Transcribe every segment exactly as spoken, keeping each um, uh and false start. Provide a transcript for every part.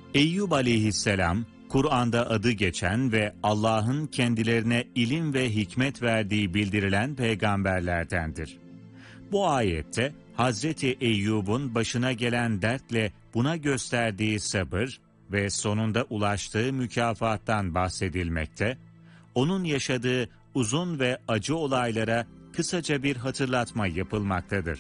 Eyyub aleyhisselam, Kur'an'da adı geçen ve Allah'ın kendilerine ilim ve hikmet verdiği bildirilen peygamberlerdendir. Bu ayette Hazreti Eyyub'un başına gelen dertle buna gösterdiği sabır ve sonunda ulaştığı mükafattan bahsedilmekte, onun yaşadığı uzun ve acı olaylara kısaca bir hatırlatma yapılmaktadır.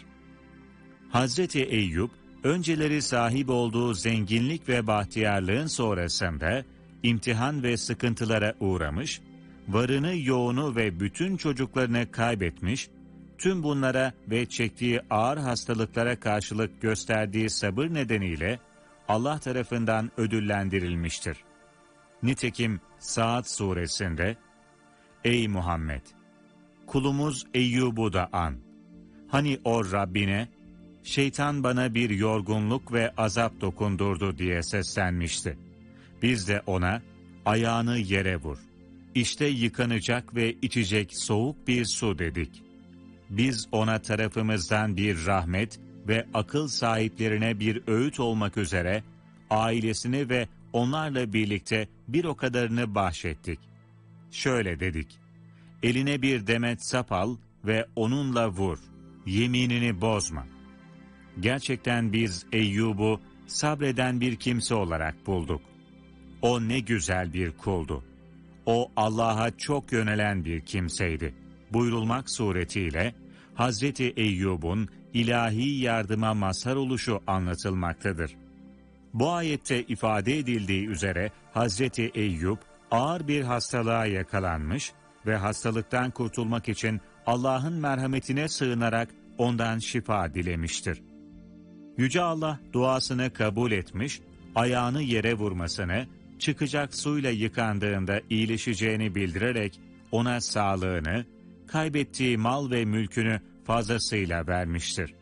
Hazreti Eyyub, önceleri sahip olduğu zenginlik ve bahtiyarlığın sonrasında imtihan ve sıkıntılara uğramış, varını yoğunu ve bütün çocuklarını kaybetmiş, tüm bunlara ve çektiği ağır hastalıklara karşılık gösterdiği sabır nedeniyle Allah tarafından ödüllendirilmiştir. Nitekim Saat suresinde, "Ey Muhammed! Kulumuz Eyyub'u da an. Hani o Rabbine, şeytan bana bir yorgunluk ve azap dokundurdu diye seslenmişti. Biz de ona, ayağını yere vur. İşte yıkanacak ve içecek soğuk bir su dedik. Biz ona tarafımızdan bir rahmet ve akıl sahiplerine bir öğüt olmak üzere, ailesini ve onlarla birlikte bir o kadarını bahşettik. Şöyle dedik, eline bir demet sap al ve onunla vur, yeminini bozma. Gerçekten biz Eyyub'u sabreden bir kimse olarak bulduk. O ne güzel bir kuldu. O Allah'a çok yönelen bir kimseydi. Buyrulmak suretiyle Hazreti Eyyub'un ilahi yardıma mazhar oluşu anlatılmaktadır. Bu ayette ifade edildiği üzere Hazreti Eyyub ağır bir hastalığa yakalanmış ve hastalıktan kurtulmak için Allah'ın merhametine sığınarak ondan şifa dilemiştir. Yüce Allah duasını kabul etmiş, ayağını yere vurmasını, çıkacak suyla yıkandığında iyileşeceğini bildirerek ona sağlığını, kaybettiği mal ve mülkünü fazlasıyla vermiştir.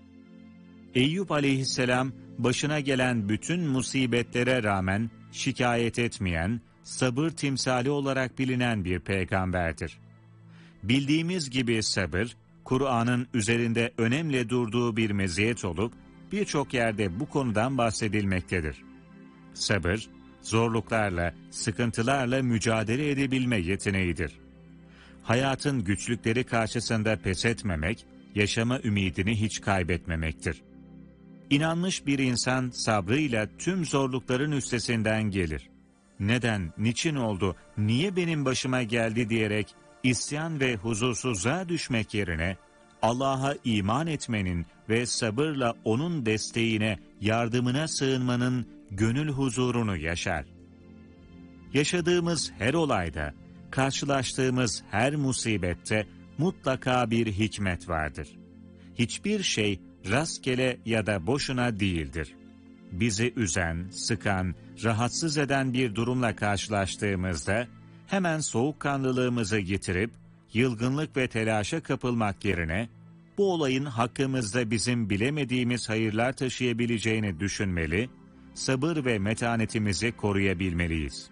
Eyyub aleyhisselam başına gelen bütün musibetlere rağmen şikayet etmeyen, sabır timsali olarak bilinen bir peygamberdir. Bildiğimiz gibi sabır, Kur'an'ın üzerinde önemli durduğu bir meziyet olup, birçok yerde bu konudan bahsedilmektedir. Sabır, zorluklarla, sıkıntılarla mücadele edebilme yeteneğidir. Hayatın güçlükleri karşısında pes etmemek, yaşama ümidini hiç kaybetmemektir. İnanmış bir insan sabrıyla tüm zorlukların üstesinden gelir. Neden, niçin oldu, niye benim başıma geldi diyerek isyan ve huzursuzluğa düşmek yerine Allah'a iman etmenin ve sabırla onun desteğine, yardımına sığınmanın gönül huzurunu yaşar. Yaşadığımız her olayda, karşılaştığımız her musibette mutlaka bir hikmet vardır. Hiçbir şey rastgele ya da boşuna değildir. Bizi üzen, sıkan, rahatsız eden bir durumla karşılaştığımızda hemen soğukkanlılığımızı yitirip yılgınlık ve telaşa kapılmak yerine bu olayın hakkımızda bizim bilemediğimiz hayırlar taşıyabileceğini düşünmeli, sabır ve metanetimizi koruyabilmeliyiz.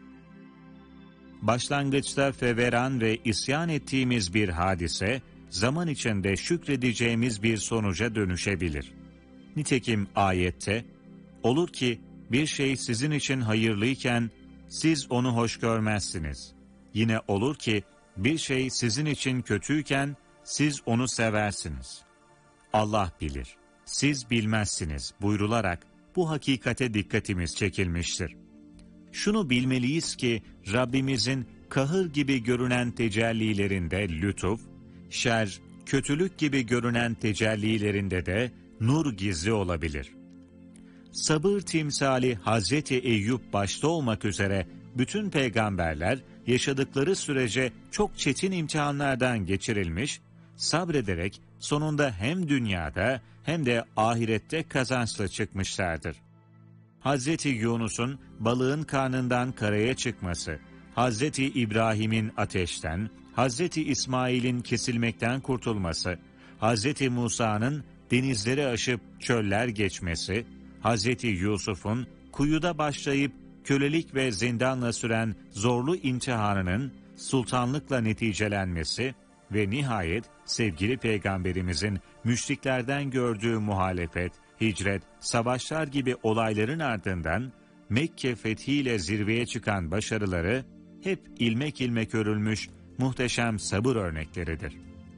Başlangıçta feveran ve isyan ettiğimiz bir hadise, zaman içinde şükredeceğimiz bir sonuca dönüşebilir. Nitekim ayette, olur ki bir şey sizin için hayırlıyken siz onu hoş görmezsiniz. Yine olur ki bir şey sizin için kötüyken siz onu seversiniz. Allah bilir, siz bilmezsiniz buyrularak bu hakikate dikkatimiz çekilmiştir. Şunu bilmeliyiz ki Rabbimizin kahır gibi görünen tecellilerinde lütuf, şer, kötülük gibi görünen tecellilerinde de nur gizli olabilir. Sabır timsali Hazreti Eyyub başta olmak üzere bütün peygamberler yaşadıkları sürece çok çetin imtihanlardan geçirilmiş, sabrederek sonunda hem dünyada hem de ahirette kazançlı çıkmışlardır. Hazreti Yunus'un balığın karnından karaya çıkması, Hazreti İbrahim'in ateşten, Hazreti İsmail'in kesilmekten kurtulması, Hazreti Musa'nın denizleri aşıp çöller geçmesi, Hazreti Yusuf'un kuyuda başlayıp kölelik ve zindanla süren zorlu imtihanının sultanlıkla neticelenmesi ve nihayet sevgili Peygamberimizin müşriklerden gördüğü muhalefet, hicret, savaşlar gibi olayların ardından Mekke fethiyle zirveye çıkan başarıları hep ilmek ilmek örülmüş muhteşem sabır örnekleridir.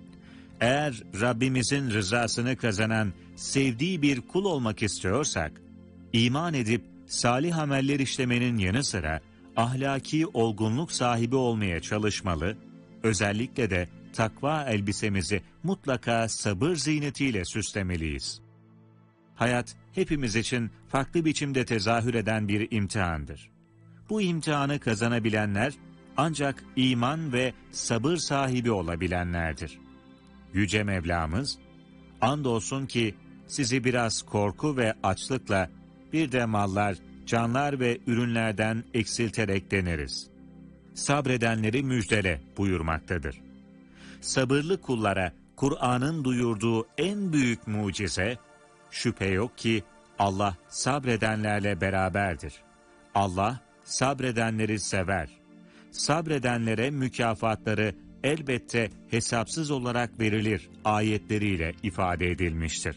Eğer Rabbimizin rızasını kazanan sevdiği bir kul olmak istiyorsak, iman edip salih ameller işlemenin yanı sıra ahlaki olgunluk sahibi olmaya çalışmalı, özellikle de takva elbisemizi mutlaka sabır ziynetiyle süslemeliyiz. Hayat hepimiz için farklı biçimde tezahür eden bir imtihandır. Bu imtihanı kazanabilenler ancak iman ve sabır sahibi olabilenlerdir. Yüce Mevlamız, andolsun ki sizi biraz korku ve açlıkla bir de mallar, canlar ve ürünlerden eksilterek deneriz. Sabredenleri müjdele buyurmaktadır. Sabırlı kullara Kur'an'ın duyurduğu en büyük mucize, şüphe yok ki Allah sabredenlerle beraberdir. Allah sabredenleri sever. Sabredenlere mükafatları elbette hesapsız olarak verilir ayetleriyle ifade edilmiştir.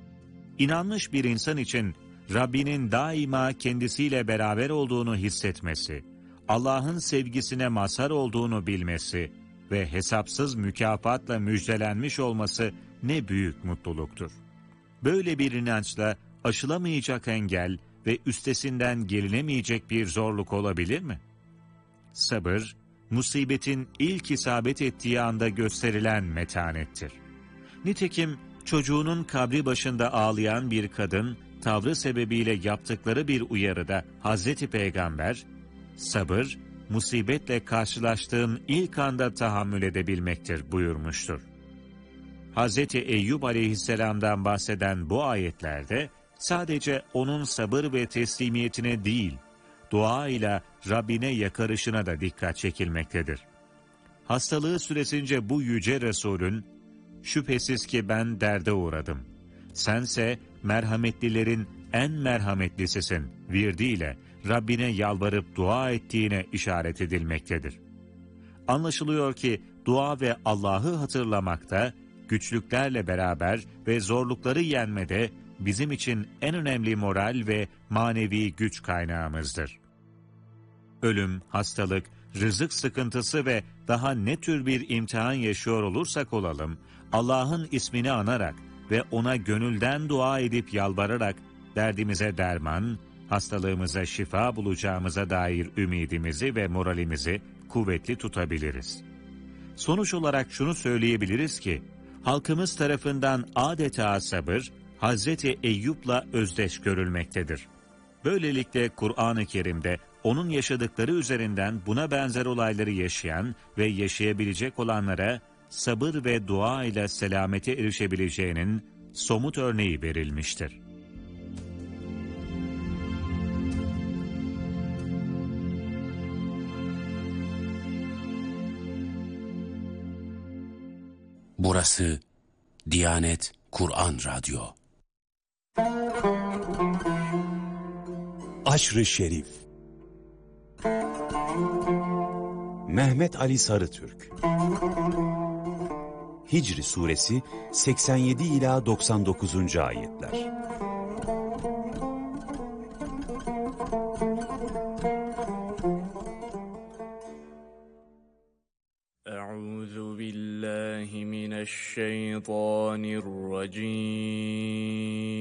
İnanmış bir insan için Rabbinin daima kendisiyle beraber olduğunu hissetmesi, Allah'ın sevgisine mazhar olduğunu bilmesi ve hesapsız mükafatla müjdelenmiş olması ne büyük mutluluktur. Böyle bir inançla aşılamayacak engel ve üstesinden gelinemeyecek bir zorluk olabilir mi? Sabır, musibetin ilk isabet ettiği anda gösterilen metanettir. Nitekim çocuğunun kabri başında ağlayan bir kadın, tavrı sebebiyle yaptıkları bir uyarıda Hazreti Peygamber, sabır, musibetle karşılaştığın ilk anda tahammül edebilmektir buyurmuştur. Hazreti Eyyub aleyhisselamdan bahseden bu ayetlerde, sadece onun sabır ve teslimiyetine değil, dua ile Rabbine yakarışına da dikkat çekilmektedir. Hastalığı süresince bu yüce Resulün, şüphesiz ki ben derde uğradım. Sense merhametlilerin en merhametlisisin virdiyle Rabbine yalvarıp dua ettiğine işaret edilmektedir. Anlaşılıyor ki dua ve Allah'ı hatırlamakta, güçlüklerle beraber ve zorlukları yenmede bizim için en önemli moral ve manevi güç kaynağımızdır. Ölüm, hastalık, rızık sıkıntısı ve daha ne tür bir imtihan yaşıyor olursak olalım, Allah'ın ismini anarak ve ona gönülden dua edip yalvararak derdimize derman, hastalığımıza şifa bulacağımıza dair ümidimizi ve moralimizi kuvvetli tutabiliriz. Sonuç olarak şunu söyleyebiliriz ki, halkımız tarafından adeta sabır, Hazreti Eyyub'la özdeş görülmektedir. Böylelikle Kur'an-ı Kerim'de onun yaşadıkları üzerinden buna benzer olayları yaşayan ve yaşayabilecek olanlara sabır ve dua ile selamete erişebileceğinin somut örneği verilmiştir. Burası Diyanet Kur'an Radyo. Aşr-ı Şerif Mehmet Ali Sarıtürk. Hicr Suresi seksen yedi ila doksan dokuzuncu ayetler. Euzu billahi mineşşeytanirracim. Bismillahirrahmanirrahim. Euzu billahi mineşşeytanirracim. Bismillahirrahmanirrahim. Euzu billahi mineşşeytanirracim. Euzu billahi mineşşeytanirracim. Euzu billahi mineşşeytanirracim. Euzu billahi mineşşeytanirracim.